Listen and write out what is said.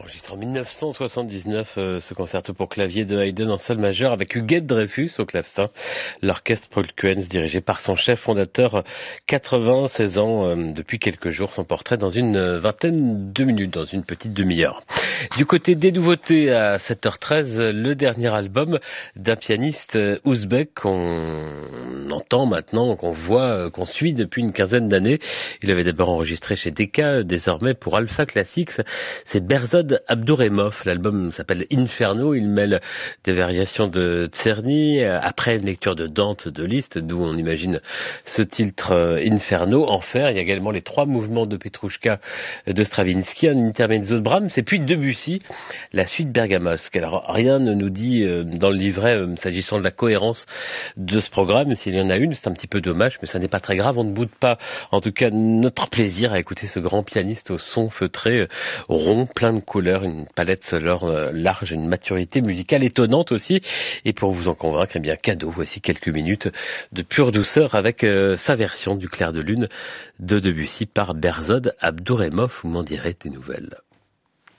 Enregistré en 1979, ce concerto pour clavier de Haydn en sol majeur avec Huguette Dreyfus au clavecin. L'orchestre Paul Kuens dirigé par son chef fondateur, 96 ans depuis quelques jours. Son portrait dans une vingtaine de minutes, dans une petite demi-heure. Du côté des nouveautés à 7h13, le dernier album d'un pianiste ouzbek qu'on entend maintenant, qu'on voit, qu'on suit depuis une quinzaine d'années. Il avait d'abord enregistré chez Decca, désormais pour Alpha Classics. C'est Berzod Abdouremov. L'album s'appelle Inferno. Il mêle des variations de Czerny après une lecture de Dante de Liszt, d'où on imagine ce titre Inferno. Enfer, il y a également les 3 mouvements de Petrouchka de Stravinsky, un intermezzo de Brahms et puis Debussy, la suite bergamasque. Alors rien ne nous dit dans le livret s'agissant de la cohérence de ce programme. S'il y en a une, c'est un petit peu dommage, mais ça n'est pas très grave. On ne boude pas, en tout cas, notre plaisir à écouter ce grand pianiste au son feutré, rond, plein de couleurs, une palette sonore large, une maturité musicale étonnante aussi. Et pour vous en convaincre, eh bien, cadeau, voici quelques minutes de pure douceur avec sa version du Clair de Lune de Debussy par Berzod Abdouremov. Vous m'en direz des nouvelles.